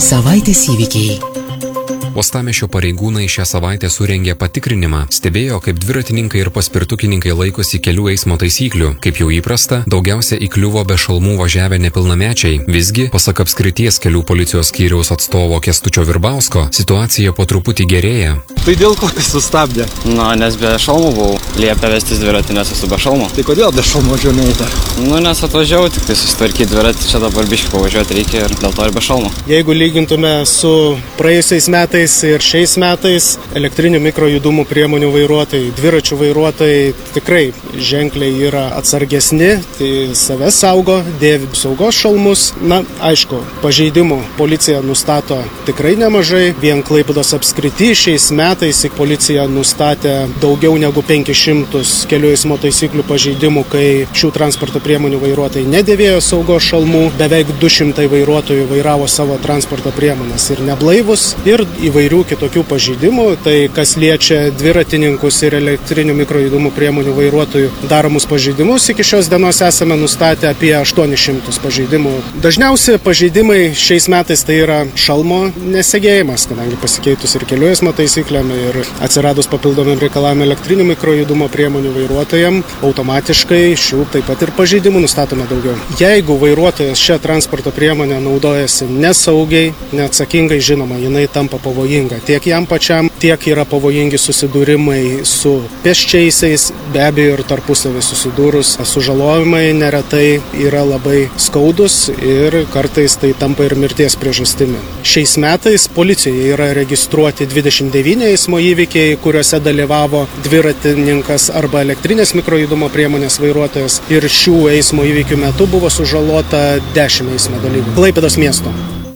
Savaitės įvykiai. Uostamiesčio pareigūnai šią savaitę surengė patikrinimą, stebėjo, kaip dviratininkai ir paspirtukininkai laikosi kelių eismo taisyklių. Kaip jau įprasta, daugiausia įkliuvo be šalmų važiavę nepilnamečiai. Visgi, pasak apskrities kelių policijos skyriaus atstovo Kęstučio Virbausko, situacija po truputį gerėja. Tai dėl ko tai sustabdė? Nes be šalmų buvau. Liepė vestis dviratį, nes esu be šalmo. Tai kodėl be šalmo važiuojate? Nes atvažiavau, tik tai susitvarkyti dviratį, čia dabar biškį pavažiuoti reikia ir dėl to ir be šalmo. Jeigu lygintume su praėjusiais metais ir šiais metais, elektrinių mikrojudumų priemonių vairuotojai, dviračių vairuotojai tikrai ženkliai yra atsargesni, tai save saugo, dėvi saugos šalmus. Aišku, pažeidimų policija nustato tikrai nemažai. Vien Klaipėdos apskrity šiais metais policija nustatė daugiau negu 500 kelių eismo taisyklių pažeidimų, kai šių transporto priemonių vairuotojai nedėvėjo saugos šalmų. Beveik 200 vairuotojų vairavo savo transporto priemonės ir neblaivus, ir įvairių kitokių pažeidimų. Tai kas liečia dviratininkus ir elektrinių mikrojudumų priemonių vairuotojų daromus pažeidimus, iki šios dienos esame nustatę apie 800 pažeidimų. Dažniausi pažeidimai šiais metais tai yra šalmo nesegėjimas, kadangi pasikeitus ir kelių eismo taisyklėm ir atsiradus papildomim reikalavimam elektrinių mikrojudumo priemonių vairuotojams, automatiškai šių taip pat ir pažeidimų nustatome daugiau. Jeigu vairuotojas šią transporto priemonę naudojasi nesaugiai, neatsakingai, žinoma, jinai tampa pavojinga. Tiek jam pačiam, tiek yra pavojingi susidūrimai su pėsčiaisiais, be abejo ir tarpusavį susidūrus. Sužalojimai neretai yra labai skaudus ir kartais tai tampa ir mirties priežastimi. Šiais metais policijoje yra registruoti 29 eismo įvykiai, kuriuose dalyvavo dviratininkas arba elektrinės mikrojudumo priemonės vairuotojas, ir šių eismo įvykių metu buvo sužalota 10 eismo dalyvių Klaipėdos miesto.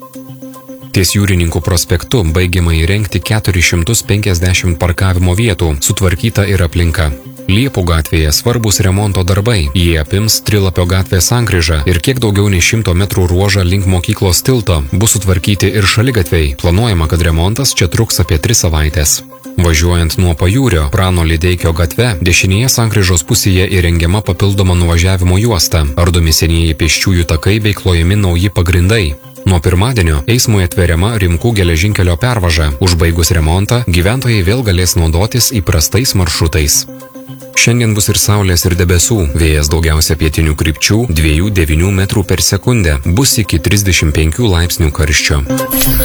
Ties Jūrininkų prospektu baigiama įrengti 450 parkavimo vietų, sutvarkyta ir aplinka. Liepų gatvėje svarbus remonto darbai. Jie apims Trilapio gatvės sankryžą ir kiek daugiau nei 100 metrų ruožą link mokyklos tilto. Bus sutvarkyti ir šaligatviai. Planuojama, kad remontas čia truks apie 3 savaitės. Važiuojant nuo Pajūrio Prano Lideikio gatve, dešinėje sankryžos pusėje įrengiama papildoma nuvažiavimo juosta, ardomi senieji pėsčiųjų takai bei klojami nauji pagrindai. Nuo pirmadienio eismui atveriama Rimkų geležinkelio pervaža. Užbaigus remontą, gyventojai vėl galės naudotis įprastais maršrutais. Šiandien bus ir saulės ir debesų, vėjas daugiausia pietinių krypčių 2–9 metrų per sekundę, bus iki 35 laipsnių karščio.